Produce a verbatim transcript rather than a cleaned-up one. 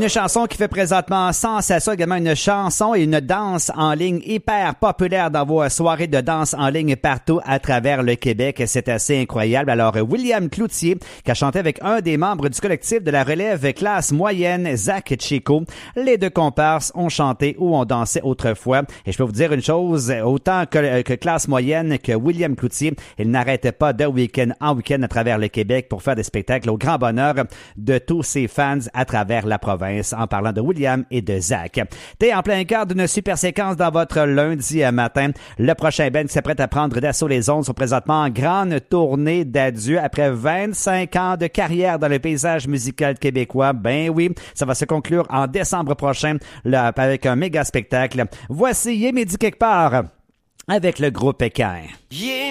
Une chanson qui fait présentement sensation, également une chanson et une danse en ligne hyper populaire dans vos soirées de danse en ligne partout à travers le Québec. C'est assez incroyable. Alors, William Cloutier, qui a chanté avec un des membres du collectif de la relève classe moyenne, Zach Chico. Les deux comparses ont chanté ou ont dansé autrefois. Et je peux vous dire une chose, autant que, que classe moyenne que William Cloutier, il n'arrêtait pas de week-end en week-end à travers le Québec pour faire des spectacles au grand bonheur de tous ses fans à travers la province. En parlant de William et de Zach. T'es en plein cœur d'une super séquence dans votre lundi matin. Le prochain band qui s'apprête à prendre d'assaut les ondes sont présentement en grande tournée d'adieu après vingt-cinq ans de carrière dans le paysage musical québécois. Ben oui, ça va se conclure en décembre prochain là, avec un méga spectacle. Voici Il est midi quelque part avec le groupe Équerre. Yeah.